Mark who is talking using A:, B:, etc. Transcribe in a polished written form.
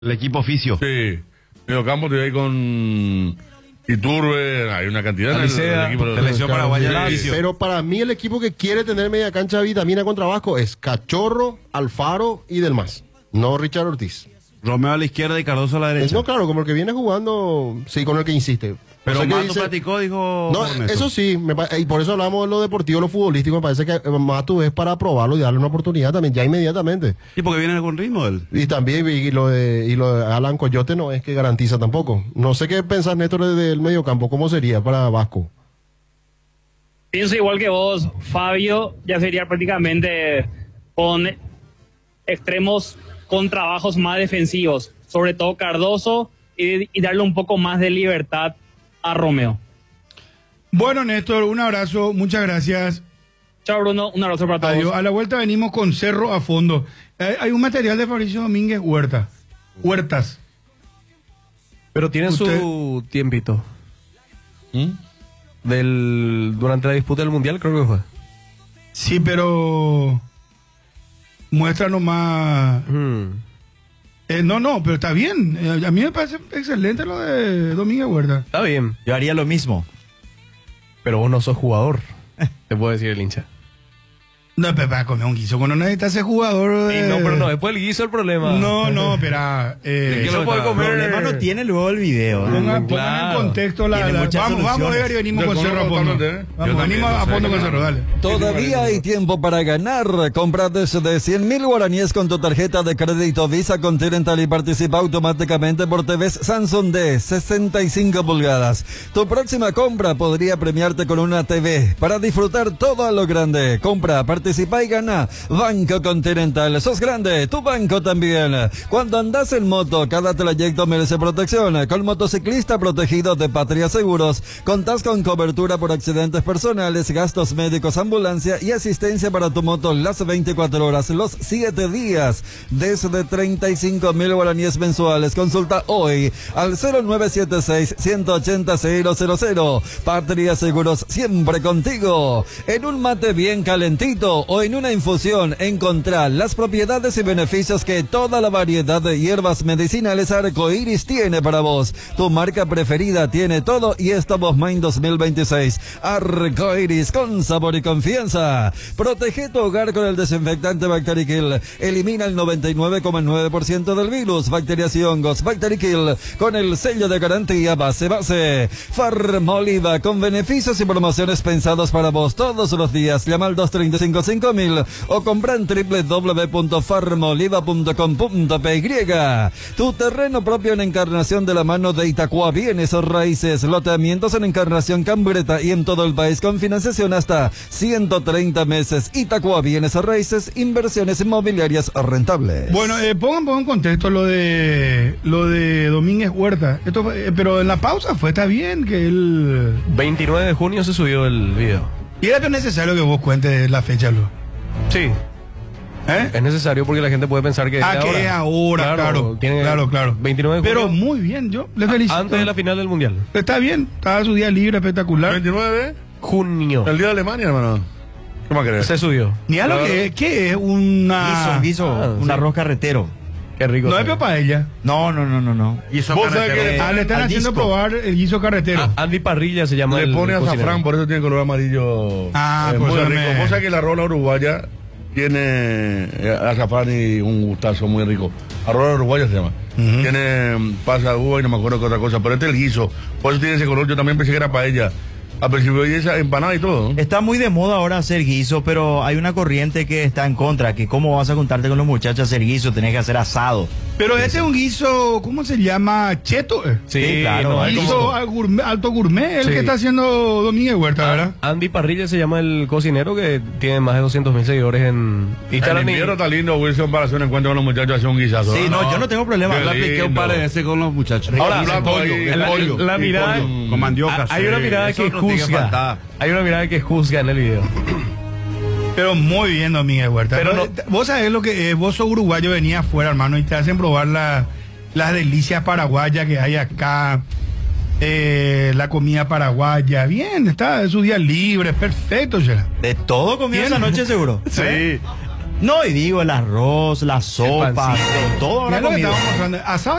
A: El equipo oficio.
B: Sí. Mediocampo te ahí con Iturbe, hay una cantidad de
A: selección paraguaya.
B: Sí.
C: Pero para mí el equipo que quiere tener media cancha de vitamina contra Vasco es Cachorro, Alfaro y Delmas. No Richard Ortiz.
A: Romeo a la izquierda y Cardoso a la derecha.
C: No, claro, como el que viene jugando, sí, con el que insiste.
A: Pero
C: O sea, que
A: Mato
C: dice-
A: platicó, dijo...
C: No,
A: Ernesto.
C: eso sí, y por eso hablamos de lo deportivo, lo futbolístico. Me parece que Matu es para probarlo y darle una oportunidad también, ya inmediatamente.
A: Sí, porque viene con ritmo él.
C: Y también y lo de Alan Coyote no es que garantiza tampoco. No sé qué pensás, Néstor, del mediocampo, ¿cómo sería para Vasco?
D: Pienso igual que vos, Fabio, ya sería prácticamente con extremos con trabajos más defensivos, sobre todo Cardoso, y darle un poco más de libertad a Romeo.
E: Bueno, Néstor, un abrazo, muchas gracias.
D: Chao, Bruno, un abrazo para todos.
E: Adiós. A la vuelta venimos con Cerro a fondo. Hay un material de Fabricio Domínguez Huertas.
F: Pero tiene
E: Usted-
F: su tiempito. Durante la disputa del Mundial, creo que fue.
E: Sí, pero muestra nomás. No, pero está bien. A mí me parece excelente lo de Domínguez Huerta.
F: Está bien.
G: Yo haría lo mismo.
F: Pero vos no sos jugador. Te puedo decir el hincha.
E: No, pero para comer un guiso, cuando necesitas ser jugador.
F: Y no, pero no, después el guiso el problema.
E: No, espera.
F: Eso puede comer.
G: Problema no tiene luego el video.
E: Pongan
F: Claro.
E: en contexto
G: Tiene muchas
E: vamos a
G: soluciones.
E: ver y venimos
B: Yo
E: con Cerro a
B: conozco
E: fondo.
B: totalmente, ¿eh? Yo
E: Vamos,
B: también,
E: venimos a
B: no sé
E: fondo
B: qué
E: con
B: nada.
E: Cerro, dale.
H: Todavía hay tiempo para ganar. Compra desde 100.000 guaraníes con tu tarjeta de crédito Visa Continental y participa automáticamente por TVs Samsung de 65 pulgadas. Tu próxima compra podría premiarte con una TV para disfrutar todo a lo grande. Compra, participa y gana. Banco Continental. Sos grande, tu banco también. Cuando andas en moto, cada trayecto merece protección. Con motociclista protegido de Patria Seguros, contás con cobertura por accidentes personales, gastos médicos, ambulancia y asistencia para tu moto las 24 horas, los 7 días. Desde 35.000 guaraníes mensuales. Consulta hoy al 0976-180-000. Patria Seguros, siempre contigo. En un mate bien calentito o en una infusión, encontrá las propiedades y beneficios que toda la variedad de hierbas medicinales Arcoiris tiene para vos. Tu marca preferida tiene todo y estamos más en 2026. Arcoiris, con sabor y confianza. Protege tu hogar con el desinfectante Bacterikill. Elimina el 99,9% del virus, bacterias y hongos. Bacterikill, con el sello de garantía base. Farmoliva, con beneficios y promociones pensados para vos todos los días. Llama al 235-5000 o compra en www.farmoliva.com.py. Tu terreno propio en Encarnación de la mano de Itacua Bienes Raíces. Loteamientos en Encarnación, Cambreta y en todo el país con financiación hasta 130 meses. Itacua Bienes Raíces, inversiones inmobiliarias rentables.
E: Bueno, pongan en contexto lo de Domínguez Huerta. Esto, pero en la pausa está bien que él...
F: 29 de junio se subió el video.
E: Y era necesario que vos cuentes la fecha, Lu.
F: Sí. Es necesario porque la gente puede pensar que es
E: Que es ahora, claro.
F: Tiene
E: claro.
F: 29 de
E: Pero
F: junio,
E: muy bien, yo le felicito.
F: antes de la final del Mundial.
E: Está bien, estaba su día libre, espectacular.
B: 29,
F: Junio.
B: el día de Alemania, hermano. ¿Qué más querés?
F: Se subió.
E: Mira lo que es, ¿qué es? Una...
G: Guiso, un
F: sí.
G: arroz carretero.
F: Qué rico.
E: No es
F: se ve.
E: para ella.
G: No.
B: Hizo
E: Vos sabés que le están
G: al
E: haciendo
G: disco.
E: probar el guiso carretero.
F: Andy Parrilla se llama.
B: Le
F: el
B: pone
F: cocinero.
B: azafrán, por eso tiene color amarillo.
E: Ah,
B: muy
E: pues
B: rico. Vos sabés que la rola uruguaya tiene azafrán y un gustazo muy rico. Arroz uruguaya se llama. Tiene pasa de uva y no me acuerdo qué otra cosa, pero este es el guiso. Por eso tiene ese color. Yo también pensé que era paella. Al principio y esa empanada y todo, ¿no?
G: Está muy de moda ahora hacer guiso, pero hay una corriente que está en contra, que cómo vas a juntarte con los muchachos a hacer guiso, tenés que hacer asado.
E: Pero este es un guiso, ¿cómo se llama? Cheto.
F: Sí,
G: claro,
F: no,
G: hay
E: Guiso alto gourmet, el
F: Sí.
E: que está haciendo Domínguez Huerta, ¿verdad?
F: Andy Parrilla se llama el cocinero que tiene más de 200.000 seguidores en
B: El
F: Instagram.
B: invierno está lindo, Wilson, para hacer un encuentro con los muchachos, hacer un guisazo.
G: Sí, no, yo no tengo problema.
B: Qué
A: Yo apliqué un
B: lindo.
A: par de veces con los muchachos.
F: Ahora,
B: Un plato ahí,
F: la mirada,
A: Con mandioca.
F: hay una mirada que juzga. Hay una mirada que juzga en el video.
E: Pero muy bien, Domínguez Huerta.
F: Pero no-
E: Vos sabés lo que es, vos sos uruguayo, venís afuera, hermano, y te hacen probar las delicias paraguayas que hay acá, la comida paraguaya. Bien, está, es su día libre, perfecto ya.
G: De todo comió
E: Bien.
G: esa noche seguro.
E: Sí.
G: No, y digo el arroz, la sopa,
F: pancito.
G: todo
E: Mira
G: la
E: lo que
G: comida.
E: estábamos mostrando. Asado